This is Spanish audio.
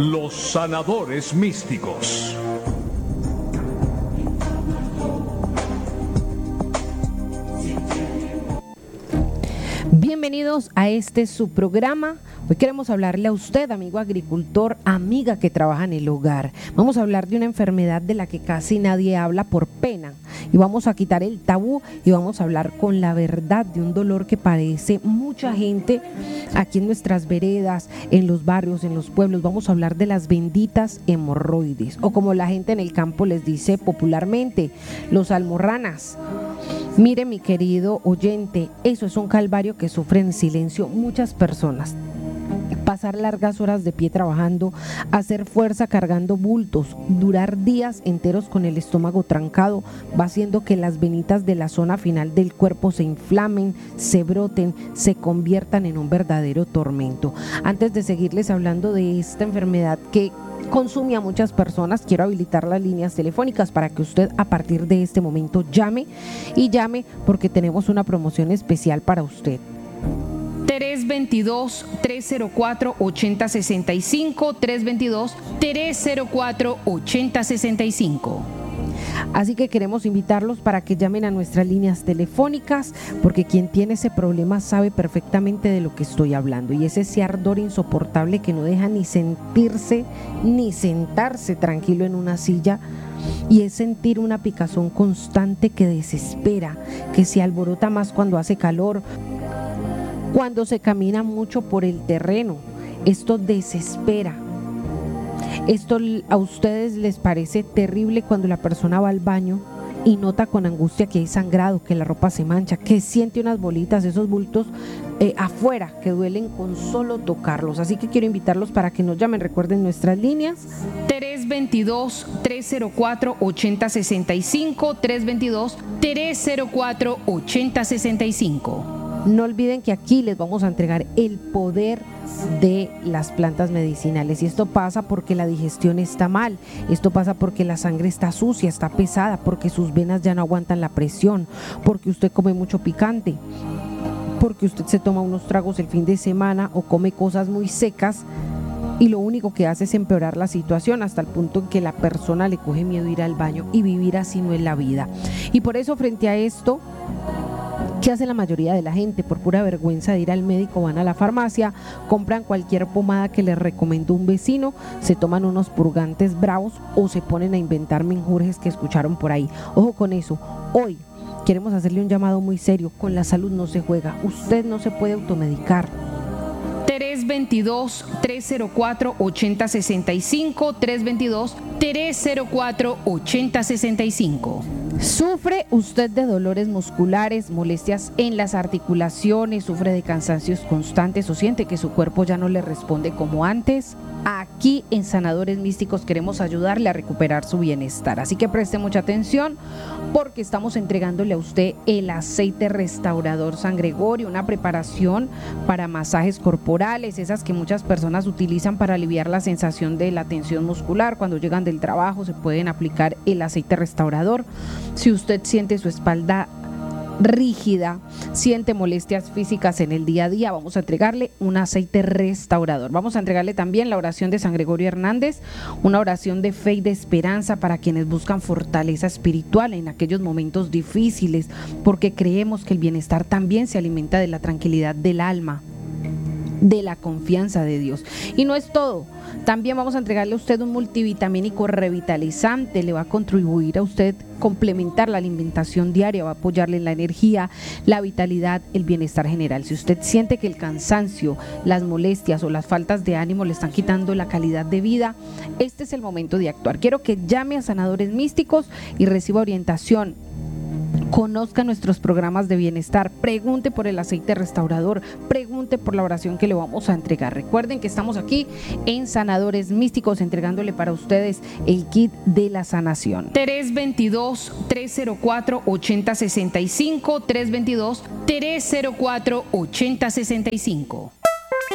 Los sanadores místicos. Bienvenidos a su programa. Hoy queremos hablarle a usted, amigo agricultor, amiga que trabaja en el hogar. Vamos a hablar de una enfermedad de la que casi nadie habla por pena. Y vamos a quitar el tabú y vamos a hablar con la verdad de un dolor que padece mucha gente aquí en nuestras veredas, en los barrios, en los pueblos. Vamos a hablar de las benditas hemorroides, o como la gente en el campo les dice popularmente, los almorranas. Mire, mi querido oyente, eso es un calvario que sufren en silencio muchas personas. Pasar largas horas de pie trabajando, hacer fuerza cargando bultos, durar días enteros con el estómago trancado, va haciendo que las venitas de la zona final del cuerpo se inflamen, se broten, se conviertan en un verdadero tormento. Antes de seguirles hablando de esta enfermedad que consume a muchas personas, quiero habilitar las líneas telefónicas para que usted a partir de este momento llame porque tenemos una promoción especial para usted. 322-304-8065, 322-304-8065. Así que queremos invitarlos para que llamen a nuestras líneas telefónicas, porque quien tiene ese problema sabe perfectamente de lo que estoy hablando, y es ese ardor insoportable que no deja ni sentirse ni sentarse tranquilo en una silla, y es sentir una picazón constante que desespera, que se alborota más cuando hace calor, cuando se camina mucho por el terreno. Esto desespera. Esto a ustedes les parece terrible cuando la persona va al baño y nota con angustia que hay sangrado, que la ropa se mancha, que siente unas bolitas, esos bultos afuera que duelen con solo tocarlos. Así que quiero invitarlos para que nos llamen. Recuerden nuestras líneas: 322-304-8065, 322-304-8065. No olviden que aquí les vamos a entregar el poder de las plantas medicinales, y esto pasa porque la digestión está mal, esto pasa porque la sangre está sucia, está pesada, porque sus venas ya no aguantan la presión, porque usted come mucho picante, porque usted se toma unos tragos el fin de semana o come cosas muy secas, y lo único que hace es empeorar la situación hasta el punto en que la persona le coge miedo a ir al baño, y vivir así no es la vida. Y por eso, frente a esto, ¿qué hace la mayoría de la gente? Por pura vergüenza de ir al médico van a la farmacia, compran cualquier pomada que les recomendó un vecino, se toman unos purgantes bravos o se ponen a inventar menjurjes que escucharon por ahí. Ojo con eso. Hoy queremos hacerle un llamado muy serio. Con la salud no se juega. Usted no se puede automedicar. 322-304-8065, 322-304-8065. ¿Sufre usted de dolores musculares, molestias en las articulaciones, sufre de cansancios constantes o siente que su cuerpo ya no le responde como antes? Aquí en Sanadores Místicos queremos ayudarle a recuperar su bienestar. Así que preste mucha atención, porque estamos entregándole a usted el aceite restaurador San Gregorio, una preparación para masajes corporales, esas que muchas personas utilizan para aliviar la sensación de la tensión muscular. Cuando llegan del trabajo se pueden aplicar el aceite restaurador. Si usted siente su espalda rígida, siente molestias físicas en el día a día, vamos a entregarle un aceite restaurador. Vamos a entregarle también la oración de San Gregorio Hernández, una oración de fe y de esperanza para quienes buscan fortaleza espiritual en aquellos momentos difíciles, porque creemos que el bienestar también se alimenta de la tranquilidad del alma, de la confianza de Dios. Y no es todo, también vamos a entregarle a usted un multivitamínico revitalizante, le va a contribuir a usted complementar la alimentación diaria, va a apoyarle en la energía, la vitalidad, el bienestar general. Si usted siente que el cansancio, las molestias o las faltas de ánimo le están quitando la calidad de vida, este es el momento de actuar. Quiero que llame a Sanadores Místicos y reciba orientación. Conozca nuestros programas de bienestar, pregunte por el aceite restaurador, pregunte por la oración que le vamos a entregar. Recuerden que estamos aquí en Sanadores Místicos entregándole para ustedes el kit de la sanación. 322-304-8065, 322-304-8065.